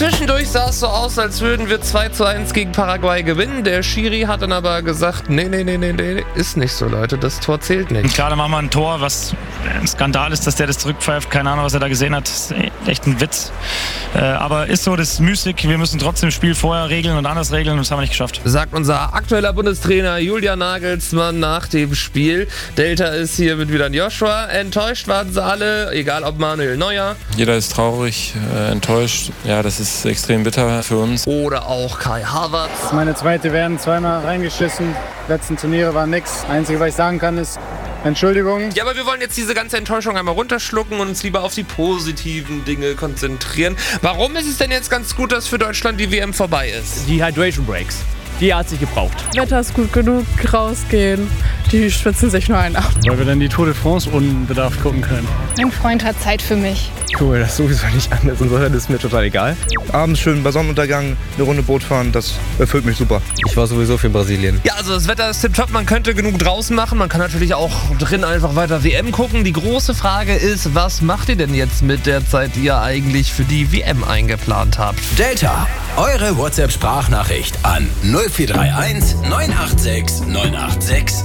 Zwischendurch sah es so aus, als würden wir 2:1 gegen Paraguay gewinnen. Der Schiri hat dann aber gesagt, nee, ist nicht so, Leute, das Tor zählt nicht. Klar, da machen wir ein Tor, was ein Skandal ist, dass der das zurückpfeift. Keine Ahnung, was er da gesehen hat. Das ist echt ein Witz. Aber ist so, das ist müßig. Wir müssen trotzdem das Spiel vorher regeln und anders regeln und das haben wir nicht geschafft. Sagt unser aktueller Bundestrainer Julian Nagelsmann nach dem Spiel. Delta ist hier mit wieder Joshua. Enttäuscht waren sie alle, egal ob Manuel Neuer. Jeder ist traurig, enttäuscht. Ja, das ist extrem bitter für uns. Oder auch Kai Havertz. Meine zweite werden zweimal reingeschissen. Letzten Turniere war nix. Einzige, was ich sagen kann, ist Entschuldigung. Ja, aber wir wollen jetzt diese ganze Enttäuschung einmal runterschlucken und uns lieber auf die positiven Dinge konzentrieren. Warum ist es denn jetzt ganz gut, dass für Deutschland die WM vorbei ist? Die Hydration Breaks, die hat sich gebraucht. Wetter ist gut genug, rausgehen, die schwitzen sich nur einen ab. Weil wir dann die Tour de France unbedarft gucken können. Mein Freund hat Zeit für mich. Guck mir das sowieso nicht an, insofern ist mir total egal. Abends schön bei Sonnenuntergang eine Runde Boot fahren, das erfüllt mich super. Ich war sowieso für Brasilien. Ja, also das Wetter ist tipptopp, man könnte genug draußen machen, man kann natürlich auch drin einfach weiter WM gucken. Die große Frage ist, was macht ihr denn jetzt mit der Zeit, die ihr eigentlich für die WM eingeplant habt? Delta, eure WhatsApp-Sprachnachricht an 0431 986 986